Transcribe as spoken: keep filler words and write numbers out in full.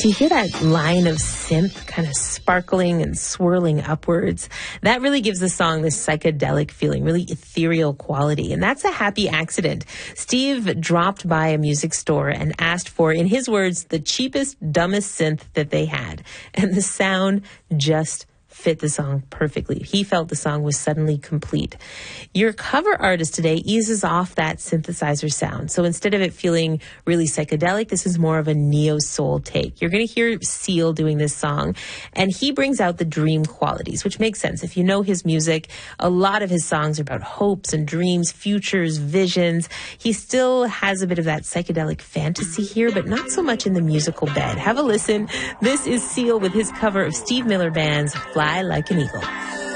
So you hear that line of synth kind of sparkling and swirling upwards. That really gives the song this psychedelic feeling, really ethereal quality. And that's a happy accident. Steve dropped by a music store and asked for, in his words, the cheapest, dumbest synth that they had. And the sound just fit the song perfectly. He felt the song was suddenly complete. Your cover artist today eases off that synthesizer sound. So instead of it feeling really psychedelic, this is more of a neo-soul take. You're going to hear Seal doing this song, and he brings out the dream qualities, which makes sense. If you know his music, a lot of his songs are about hopes and dreams, futures, visions. He still has a bit of that psychedelic fantasy here, but not so much in the musical bed. Have a listen. This is Seal with his cover of Steve Miller Band's Fly Like an Eagle.